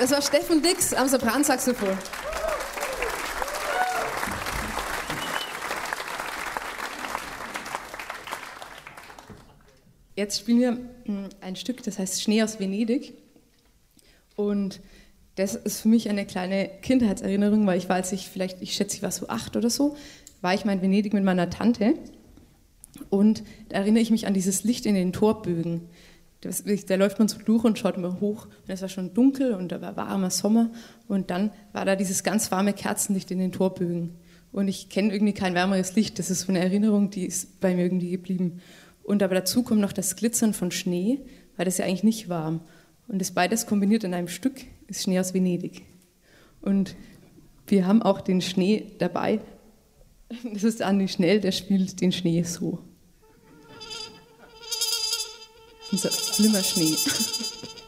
Das war Steffen Dix am Sopransaxophon. Jetzt spielen wir ein Stück, das heißt Schnee aus Venedig. Und das ist für mich eine kleine Kindheitserinnerung, weil ich war, als ich schätze, ich war so 8 oder so, war ich mal in Venedig mit meiner Tante. Und da erinnere ich mich an dieses Licht in den Torbögen. Da läuft man so durch und schaut immer hoch. Und es war schon dunkel und da war warmer Sommer. Und dann war da dieses ganz warme Kerzenlicht in den Torbögen. Und ich kenne irgendwie kein wärmeres Licht. Das ist so eine Erinnerung, die ist bei mir irgendwie geblieben. Und aber dazu kommt noch das Glitzern von Schnee, weil das ja eigentlich nicht warm. Und das beides kombiniert in einem Stück ist Schnee aus Venedig. Und wir haben auch den Schnee dabei. Das ist Andi Schnell, der spielt den Schnee so. Unser Flimmerschnee.